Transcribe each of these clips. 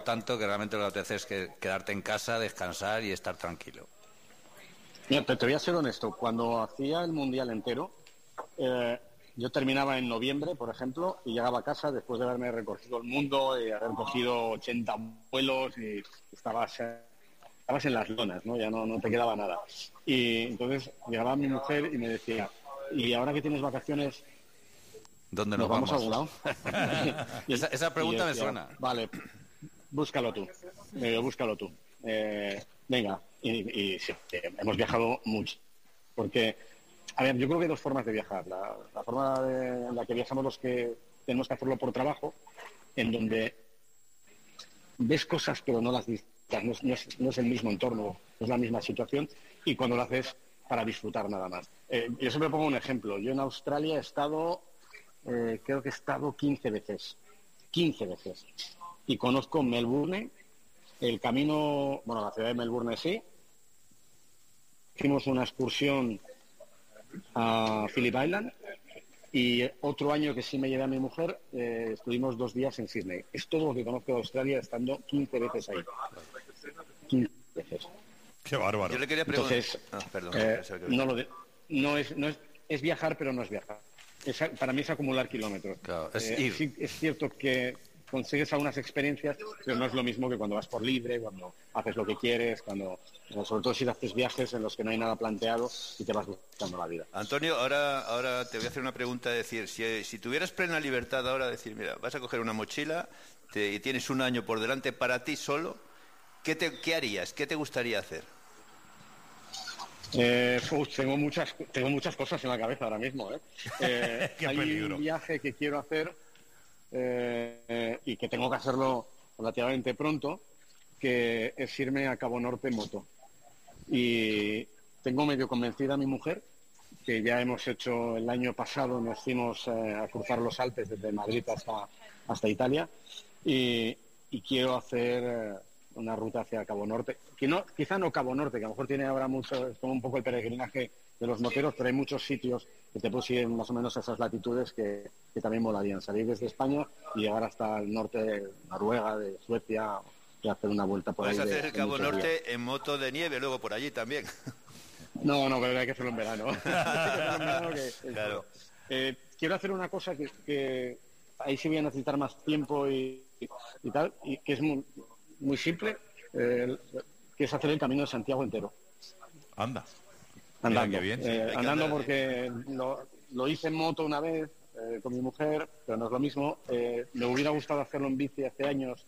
tanto que realmente lo que te hace es quedarte en casa, descansar y estar tranquilo. Mira, te voy a ser honesto. Cuando hacía el Mundial entero, yo terminaba en noviembre, por ejemplo, y llegaba a casa después de haberme recorrido el mundo y haber cogido 80 vuelos y estabas en las lonas, ¿no? Ya no te quedaba nada. Y entonces llegaba mi mujer y me decía, ¿y ahora que tienes vacaciones, ¿dónde nos nos vamos a algún lado? Esa pregunta me suena. Vale, búscalo tú. Búscalo tú. Venga, y sí, hemos viajado mucho. Porque, a ver, yo creo que hay dos formas de viajar. La forma en la que viajamos los que tenemos que hacerlo por trabajo, en donde ves cosas pero no las disfrutas, no es el mismo entorno, no es la misma situación, y cuando lo haces para disfrutar nada más. Yo siempre pongo un ejemplo. Yo en Australia he estado, creo que he estado 15 veces. 15 veces. Y conozco Melbourne, el camino, bueno, la ciudad de Melbourne sí. Hicimos una excursión a Phillip Island y otro año que sí me llevé a mi mujer, estuvimos 2 días en Sydney. Es todo lo que conozco de Australia, estando 15 veces ahí. 15 veces. Qué bárbaro. Yo le quería preguntar... Entonces, es viajar, pero no es viajar. Para mí es acumular kilómetros. Claro, sí, es cierto que consigues algunas experiencias, pero no es lo mismo que cuando vas por libre, cuando haces lo que quieres, sobre todo si haces viajes en los que no hay nada planteado y te vas buscando la vida. Antonio, ahora te voy a hacer una pregunta, decir, si tuvieras plena libertad ahora, decir, mira, vas a coger una mochila y tienes un año por delante para ti solo, ¿qué harías? ¿Qué te gustaría hacer? Tengo muchas cosas en la cabeza ahora mismo. Hay un viaje que quiero hacer y que tengo que hacerlo relativamente pronto, que es irme a Cabo Norte en moto. Y tengo medio convencida a mi mujer, que ya hemos hecho el año pasado, nos fuimos a cruzar los Alpes desde Madrid hasta Italia, y quiero hacer una ruta hacia Cabo Norte, quizá no Cabo Norte, que a lo mejor tiene ahora mucho, es como un poco el peregrinaje de los moteros, pero hay muchos sitios que te puedes ir en más o menos a esas latitudes que también molarían, salir desde España y llegar hasta el norte de Noruega, de Suecia, y hacer una vuelta por ahí. Puedes hacer el Cabo Norte en moto de nieve luego por allí también. No, pero hay que hacerlo en verano. Claro. Quiero hacer una cosa que ahí sí voy a necesitar más tiempo y tal, y que es muy simple, que es hacer el Camino de Santiago entero. Anda. Andando, qué bien. Andando porque lo hice en moto una vez con mi mujer, pero no es lo mismo. Me hubiera gustado hacerlo en bici hace años,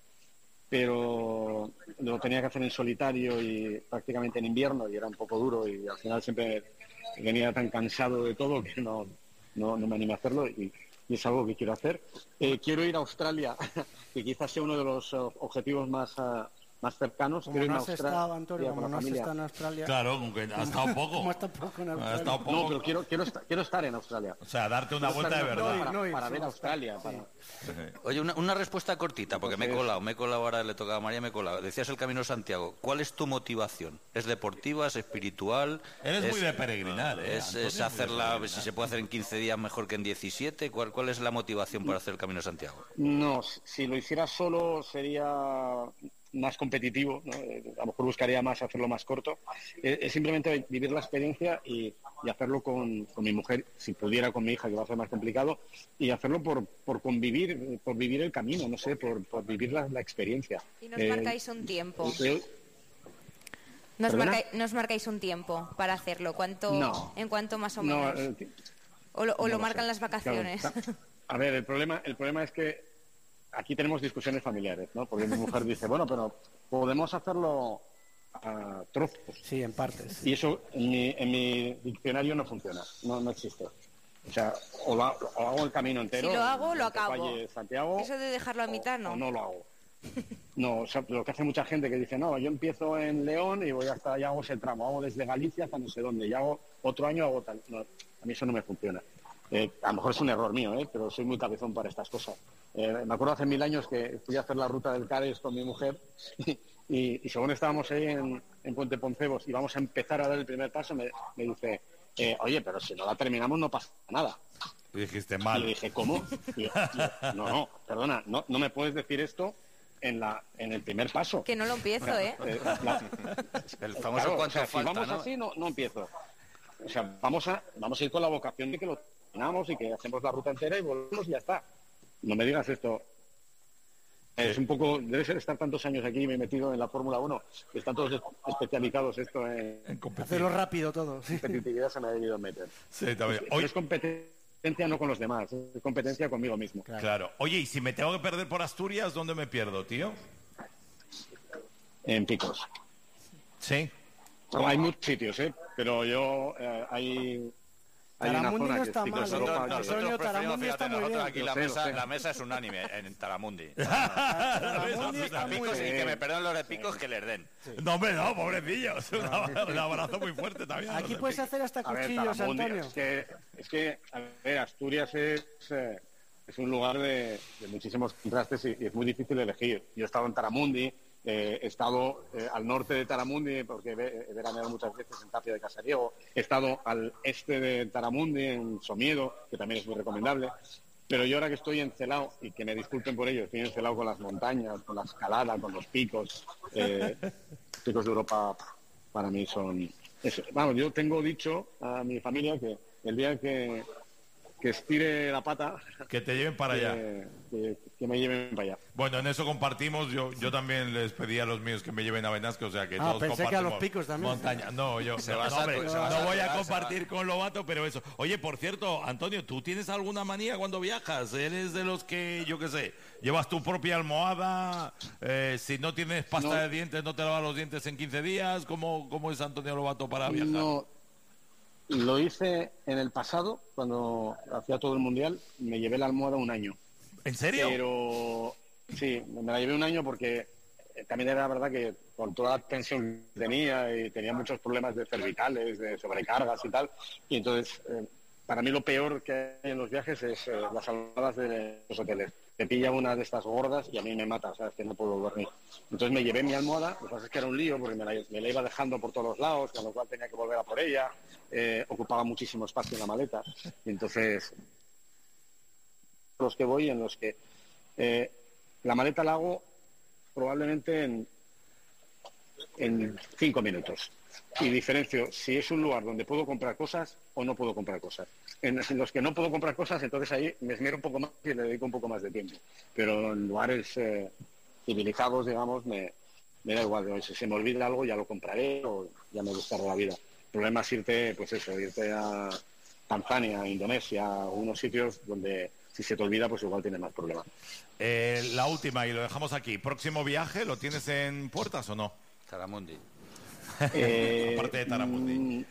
pero lo tenía que hacer en solitario y prácticamente en invierno y era un poco duro y al final siempre venía tan cansado de todo que no me animé a hacerlo y es algo que quiero hacer. Quiero ir a Australia, que quizás sea uno de los objetivos más cercanos. Como no has estado, Antonio, como no has estado en Australia. Claro, aunque ha estado poco. Como está poco en Australia. No, pero quiero estar en Australia. O sea, darte una vuelta de verdad. Para ver Australia. Oye, una respuesta cortita, porque me he colado ahora, le tocaba a María, me he colado. Decías el Camino de Santiago. ¿Cuál es tu motivación? ¿Es deportiva, es espiritual? Eres muy de peregrinar, ¿Es hacerla, si se puede hacer en 15 días mejor que en 17? ¿Cuál es la motivación para hacer el Camino de Santiago? No, si lo hiciera solo sería más competitivo, ¿no? A lo mejor buscaría más hacerlo más corto. Es simplemente vivir la experiencia y hacerlo con mi mujer, si pudiera con mi hija, que va a ser más complicado, y hacerlo por convivir, por vivir el camino, no sé, por vivir la experiencia. Y nos marcáis un tiempo. Nos marcáis un tiempo para hacerlo. ¿En cuánto más o menos? ¿O lo marcan las vacaciones? Claro, a ver, el problema es que aquí tenemos discusiones familiares, ¿no? Porque mi mujer dice, bueno, pero podemos hacerlo a trozos. Sí, en partes. Y eso en mi diccionario no funciona, no existe. O sea, o hago el camino entero. Si lo hago, lo acabo. Santiago, eso de dejarlo a mitad, no. O no lo hago. No, o sea, lo que hace mucha gente que dice, no, yo empiezo en León y voy hasta allá, hago ese tramo, hago desde Galicia hasta no sé dónde, y hago otro año, hago tal. No, a mí eso no me funciona. A lo mejor es un error mío, pero soy muy cabezón para estas cosas. Me acuerdo hace 1000 años que fui a hacer la ruta del Cares con mi mujer y según estábamos ahí en Puente Poncebos y vamos a empezar a dar el primer paso, me dice, oye, pero si no la terminamos no pasa nada. Y dijiste mal. Y le dije, ¿cómo? Y yo, no, perdona, no me puedes decir esto en el primer paso. Que no lo empiezo, ¿eh? El famoso cuánto falta, si vamos ¿no? así, no empiezo. O sea, vamos a ir con la vocación de que lo terminamos y que hacemos la ruta entera y volvemos y ya está. No me digas esto. Es un poco, debe ser estar tantos años aquí, me he metido en la Fórmula 1, que están todos especializados esto en hacerlo rápido todo. Sí. Competitividad se me ha debido meter. Sí, también. Es competencia no con los demás, es competencia conmigo mismo. Claro. Oye, y si me tengo que perder por Asturias, ¿dónde me pierdo, tío? En Picos. Sí. No, hay muchos sitios, pero yo hay una zona no está que mal. Nosotros preferimos, fíjate, nosotros aquí la mesa es unánime en Taramundi. Picos, y que me perdonen los de Picos, que les den. No, hombre, no, pobrecillos. Un abrazo muy fuerte también. Aquí puedes hacer hasta cuchillos, Antonio. Es que a ver, Asturias es un lugar de muchísimos contrastes y es muy difícil elegir. Yo he estado en Taramundi, he estado al norte de Taramundi, porque he veraneado muchas veces en Tapia de Casariego, he estado al este de Taramundi, en Somiedo, que también es muy recomendable, pero yo ahora que estoy en Celao, y que me disculpen por ello, estoy en Celao con las montañas, con la escalada, con los picos, picos de Europa para mí son... Vamos, yo tengo dicho a mi familia que el día que estire la pata... Que te lleven para allá. Que me lleven para allá. Bueno, en eso compartimos. Yo también les pedí a los míos que me lleven a Benasque, o sea que todos pensé compartimos. que a los Picos también. Montaña. No, yo no voy a compartir con Lobato, pero eso. Oye, por cierto, Antonio, ¿tú tienes alguna manía cuando viajas? ¿Eres de los que, yo qué sé, llevas tu propia almohada? Si no tienes pasta de dientes, no te lavas los dientes en 15 días. ¿Cómo es Antonio Lobato para viajar? No. Lo hice en el pasado, cuando hacía todo el Mundial, me llevé la almohada un año. ¿En serio? Pero sí, me la llevé un año porque también era verdad que con toda la tensión que tenía y tenía muchos problemas de cervicales, de sobrecargas y tal, y entonces para mí lo peor que hay en los viajes es las almohadas de los hoteles. Te pilla una de estas gordas y a mí me mata, sabes que no puedo dormir. Entonces me llevé mi almohada, lo que pasa es que era un lío porque me la iba dejando por todos los lados, con lo cual tenía que volver a por ella, ocupaba muchísimo espacio en la maleta, y entonces los que voy en los que la maleta la hago probablemente en 5 minutos. Y diferencio si es un lugar donde puedo comprar cosas o no puedo comprar cosas. En los que no puedo comprar cosas, entonces ahí me esmero un poco más y le dedico un poco más de tiempo. Pero en lugares civilizados, digamos, me da igual. Si se me olvida algo, ya lo compraré o ya me buscaré la vida. El problema es irte a Tanzania, a Indonesia, a unos sitios donde si se te olvida, pues igual tienes más problemas. La última, y lo dejamos aquí. ¿Próximo viaje lo tienes en puertas o no? Taramundi. Aparte de Taramundi.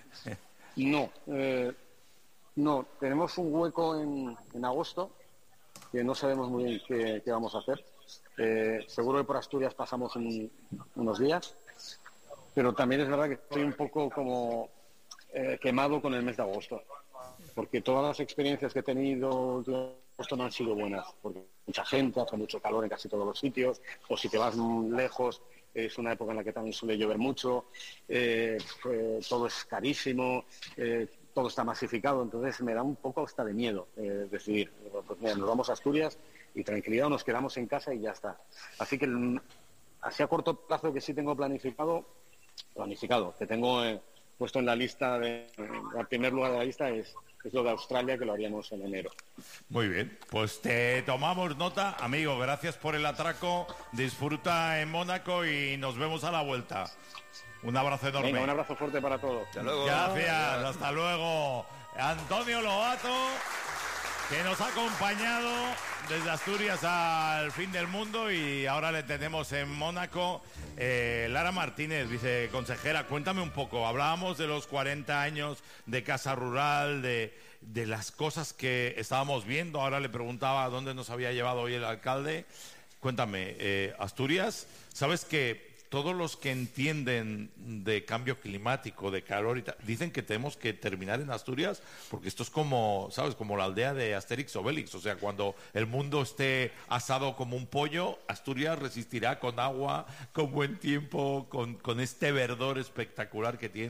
No, tenemos un hueco en agosto que no sabemos muy bien qué vamos a hacer. Seguro que por Asturias pasamos unos días, pero también es verdad que estoy un poco como quemado con el mes de agosto, porque todas las experiencias que he tenido agosto no han sido buenas, porque mucha gente, hace mucho calor en casi todos los sitios, o si te vas lejos es una época en la que también suele llover mucho, todo es carísimo, todo está masificado, entonces me da un poco hasta de miedo decidir, pues mira, nos vamos a Asturias y tranquilidad, nos quedamos en casa y ya está. Así que así a corto plazo que sí tengo planificado, que tengo puesto en la lista, al primer lugar de la lista es lo de Australia, que lo haríamos en enero. Muy bien, pues te tomamos nota. Amigo, gracias por el atraco, disfruta en Mónaco y nos vemos a la vuelta. Un abrazo enorme. Venga, un abrazo fuerte para todos. Hasta luego. Gracias, hasta luego. Antonio Lobato, que nos ha acompañado desde Asturias al fin del mundo y ahora le tenemos en Mónaco. Lara Martínez, viceconsejera, cuéntame un poco. Hablábamos de los 40 años de Casa Rural, de las cosas que estábamos viendo. Ahora le preguntaba dónde nos había llevado hoy el alcalde. Cuéntame, Asturias, ¿sabes que todos los que entienden de cambio climático, de calor y tal, dicen que tenemos que terminar en Asturias porque esto es como, ¿sabes? Como la aldea de Asterix Obelix. O sea, cuando el mundo esté asado como un pollo, Asturias resistirá con agua, con buen tiempo, con este verdor espectacular que tiene.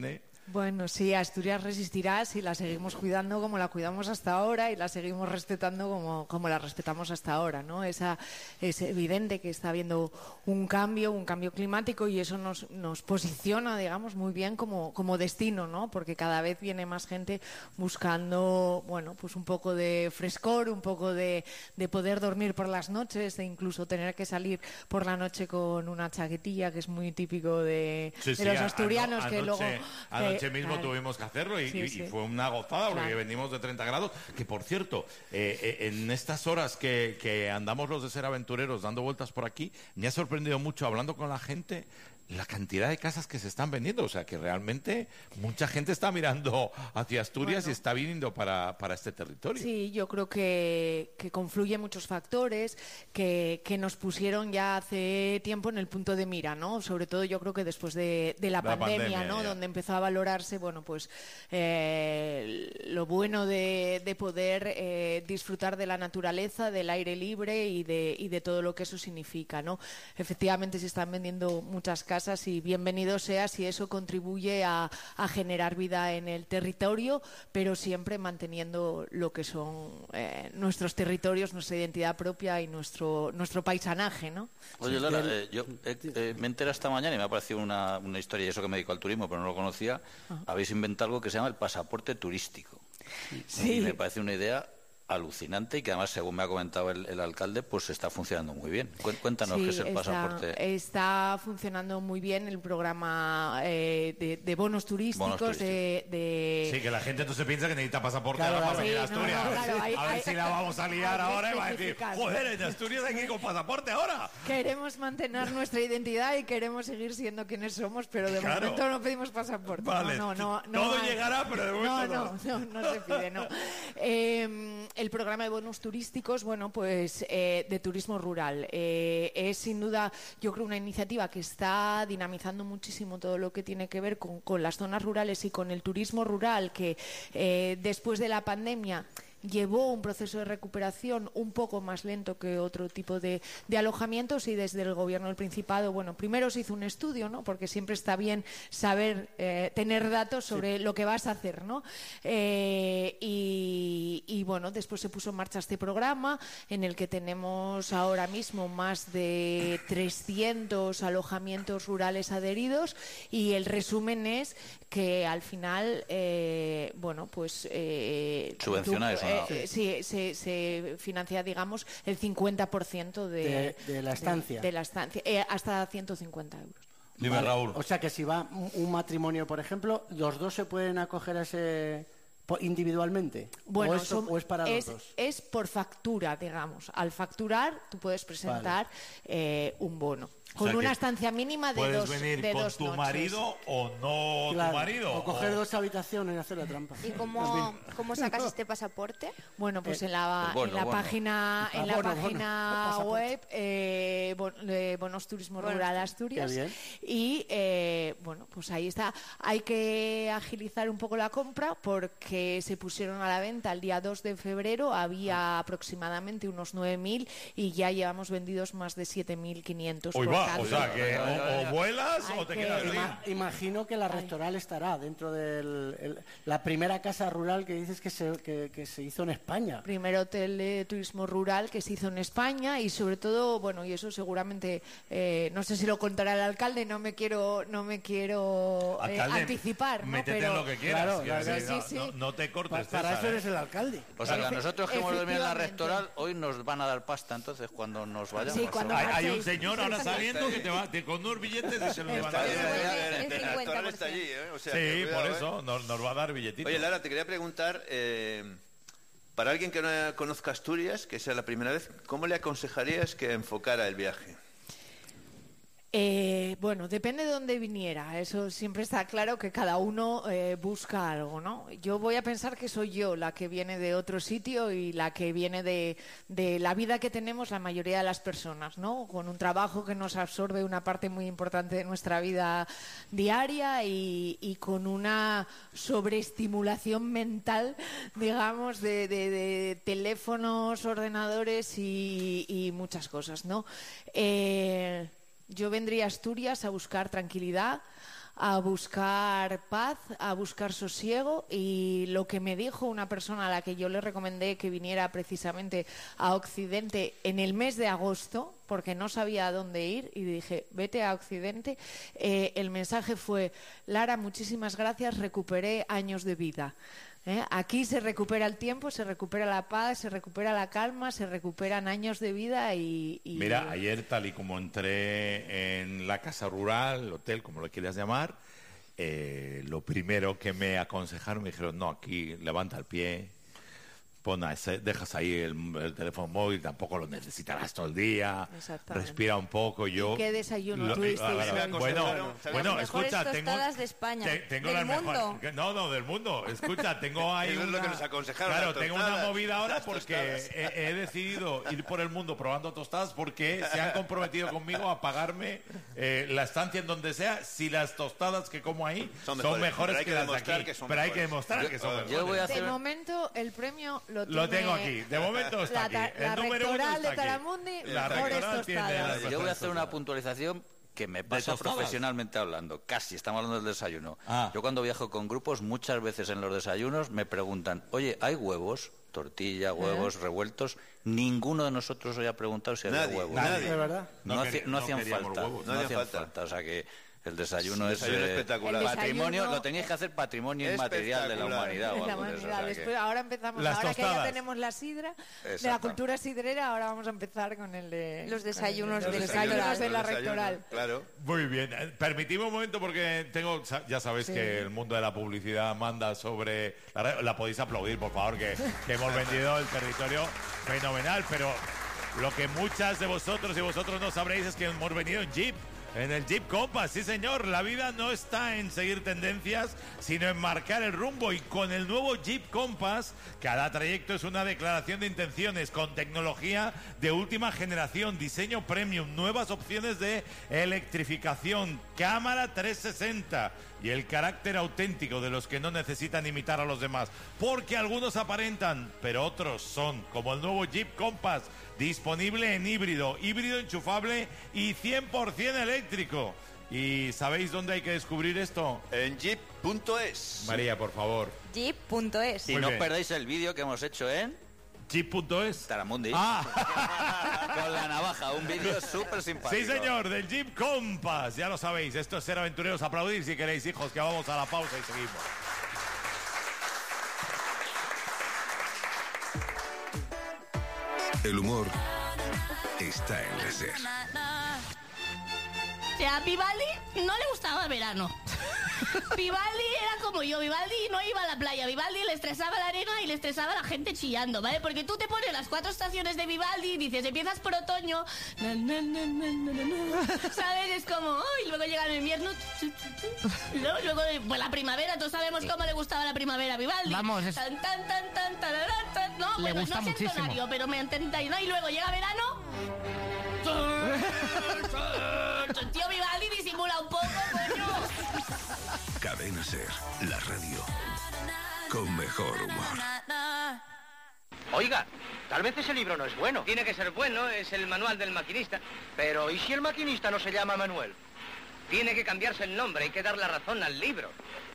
Bueno, sí, Asturias resistirá si la seguimos cuidando como la cuidamos hasta ahora y la seguimos respetando como la respetamos hasta ahora, ¿no? Es evidente que está habiendo un cambio climático, y eso nos posiciona, digamos, muy bien como destino, ¿no? Porque cada vez viene más gente buscando, bueno, pues un poco de frescor, un poco de poder dormir por las noches, de incluso tener que salir por la noche con una chaquetilla, que es muy típico de los asturianos, que luego... Anoche mismo tuvimos que hacerlo y fue una gozada, porque venimos de 30 grados. Que, por cierto, en estas horas que andamos los de Ser Aventureros dando vueltas por aquí, me ha sorprendido mucho, hablando con la gente, la cantidad de casas que se están vendiendo. O sea, que realmente mucha gente está mirando hacia Asturias y está viniendo para este territorio. Sí, yo creo que confluyen muchos factores que nos pusieron ya hace tiempo en el punto de mira, ¿no? Sobre todo yo creo que después de la pandemia, ¿no? Donde empezó a valorarse, bueno, pues lo bueno de poder disfrutar de la naturaleza, del aire libre y de todo lo que eso significa, ¿no? Efectivamente se están vendiendo muchas casas, y bienvenido sea si eso contribuye a generar vida en el territorio, pero siempre manteniendo lo que son nuestros territorios, nuestra identidad propia y nuestro paisanaje, ¿no? Oye, Lara, yo me enteré esta mañana y me ha parecido una historia, y eso que me dedico al turismo, pero no lo conocía. Habéis inventado algo que se llama el pasaporte turístico. Sí. Y me parece una idea alucinante, y que además, según me ha comentado el alcalde, pues está funcionando muy bien. Cuéntanos qué es el pasaporte. Está funcionando muy bien el programa de bonos turísticos. Sí, que la gente entonces piensa que necesita pasaporte ahora para venir a Asturias. A ver si la vamos a liar ahora y va a decir, joder, en Asturias hay que ir con pasaporte ahora. Queremos mantener nuestra identidad y queremos seguir siendo quienes somos, pero de momento no pedimos pasaporte. Vale, todo llegará, pero de momento no se pide, no. El programa de bonos turísticos, bueno, pues de turismo rural. Es sin duda, yo creo, una iniciativa que está dinamizando muchísimo todo lo que tiene que ver con las zonas rurales y con el turismo rural, que después de la pandemia llevó un proceso de recuperación un poco más lento que otro tipo de alojamientos, y desde el Gobierno del Principado, bueno, primero se hizo un estudio, ¿no? Porque siempre está bien saber, tener datos sobre lo que vas a hacer, ¿no? Y bueno, después se puso en marcha este programa, en el que tenemos ahora mismo más de 300 alojamientos rurales adheridos, y el resumen es que al final, bueno, pues... subvenciona eso, ¿no? Sí, se financia, digamos, el 50% de la estancia. De la estancia, hasta 150 euros. Dime, Raúl. O sea que si va un matrimonio, por ejemplo, ¿los dos se pueden acoger a ese individualmente? Bueno, ¿O es para los dos? Es por factura, digamos. Al facturar, tú puedes presentar un bono. Con una estancia mínima de dos noches. ¿Puedes venir con tu marido o no tu marido? O coger dos habitaciones y hacer la trampa. ¿Y cómo sacas este pasaporte? Bueno, pues en la página web de Bonos Turismo Rural Asturias. Y bueno, pues ahí está. Hay que agilizar un poco la compra, porque se pusieron a la venta el día 2 de febrero. Había aproximadamente unos 9.000 y ya llevamos vendidos más de 7.500. O sea, que o vuelas o te quedas aquí. Imagino que la Rectoral estará dentro de la primera casa rural que dices que se hizo en España. Primer hotel de turismo rural que se hizo en España, y sobre todo, bueno, y eso seguramente, no sé si lo contará el alcalde, no me quiero alcalde, anticipar, ¿no? Métete pero, en lo que quieras. Sí. No te cortes. Para eso eres el alcalde. O sea, que a nosotros que hemos dormido en la Rectoral, hoy nos van a dar pasta, entonces, cuando nos vayamos. Sí, cuando hay un señor ahora saliendo que con unos billetes y se los van a dar. El Rectoral está allí, ¿eh? O sea, sí, por eso nos va a dar billetitos. Oye, Lara, te quería preguntar, para alguien que no conozca Asturias, que sea la primera vez, ¿cómo le aconsejarías que enfocara el viaje? Bueno, depende de dónde viniera. Eso siempre está claro, que cada uno busca algo, ¿no? Yo voy a pensar que soy yo la que viene de otro sitio y la que viene de la vida que tenemos la mayoría de las personas, ¿no? Con un trabajo que nos absorbe una parte muy importante de nuestra vida diaria y con una sobreestimulación mental, digamos, de teléfonos, ordenadores y muchas cosas, ¿no? Yo vendría a Asturias a buscar tranquilidad, a buscar paz, a buscar sosiego, y lo que me dijo una persona a la que yo le recomendé que viniera precisamente a Occidente en el mes de agosto, porque no sabía a dónde ir, y dije, vete a Occidente, el mensaje fue: Lara, muchísimas gracias, recuperé años de vida. Aquí se recupera el tiempo, se recupera la paz, se recupera la calma, se recuperan años de vida y... Mira, ayer, tal y como entré en la casa rural, el hotel, como lo quieras llamar, lo primero que me aconsejaron, me dijeron, no, aquí levanta el pie, dejas ahí el teléfono móvil, tampoco lo necesitarás todo el día, respira un poco. Yo, ¿y qué desayuno tuviste? Bueno, escucha, tengo de España, tengo del las mundo. No, del mundo. Escucha, tengo ahí eso es lo que nos aconsejaron. Claro, tengo una movida ahora porque he decidido ir por el mundo probando tostadas, porque se han comprometido conmigo a pagarme la estancia en donde sea si las tostadas que como ahí son mejores que las de aquí. Pero hay que demostrar que son mejores. De momento, el premio lo tengo aquí, de momento está aquí. El número uno está de Taramundi, mejores tostadas. Yo voy a hacer una puntualización que me pasa profesionalmente hablando. Casi, estamos hablando del desayuno. Yo cuando viajo con grupos, muchas veces en los desayunos me preguntan, oye, ¿hay huevos? Tortilla, huevos revueltos. Ninguno de nosotros hoy ha preguntado si había huevos. Nadie, ¿de verdad? No hacían falta. No hacían falta. O sea que... El desayuno es espectacular. Patrimonio, lo tenéis que hacer patrimonio inmaterial de la humanidad. Después, ahora empezamos, ahora que ya tenemos la sidra, de la cultura sidrera, ahora vamos a empezar con el de los desayunos de la rectoral. Claro. Muy bien. Permitidme un momento porque ya sabéis que el mundo de la publicidad manda sobre la podéis aplaudir, por favor, que hemos vendido el territorio fenomenal, pero lo que muchas de vosotros y vosotros no sabréis es que hemos venido en Jeep. En el Jeep Compass, sí señor, la vida no está en seguir tendencias, sino en marcar el rumbo, y con el nuevo Jeep Compass, cada trayecto es una declaración de intenciones, con tecnología de última generación, diseño premium, nuevas opciones de electrificación, cámara 360 y el carácter auténtico de los que no necesitan imitar a los demás, porque algunos aparentan, pero otros son, como el nuevo Jeep Compass, disponible en híbrido enchufable y 100% eléctrico. ¿Y sabéis dónde hay que descubrir esto? En jeep.es. María, por favor. Jeep.es. Y no perdáis el vídeo que hemos hecho en... Jeep.es. Taramundi. Con la navaja, un vídeo súper simpático. Sí, señor, del Jeep Compass. Ya lo sabéis, esto es Ser Aventureros. Aplaudir si queréis, hijos, que vamos a la pausa y seguimos. El humor está en la SER. O sea, a Vivaldi no le gustaba el verano. Vivaldi era como yo, Vivaldi no iba a la playa, Vivaldi le estresaba la arena y le estresaba la gente chillando, ¿vale? Porque tú te pones las 4 estaciones de Vivaldi y dices, empiezas por otoño, ¿sabes? Es como, y luego llega el invierno, y luego pues la primavera, todos sabemos cómo le gustaba la primavera a Vivaldi. Vamos, es... No, le bueno, gusta no sé muchísimo. entonario, pero me entendéis, ¿no? Y luego llega verano... Tío, Vivaldi disimula un poco, coño. Cadena SER, la radio con mejor humor. Oiga, tal vez ese libro no es bueno. Tiene que ser bueno, es el manual del maquinista. Pero ¿y si el maquinista no se llama Manuel? Tiene que cambiarse el nombre, hay que dar la razón al libro.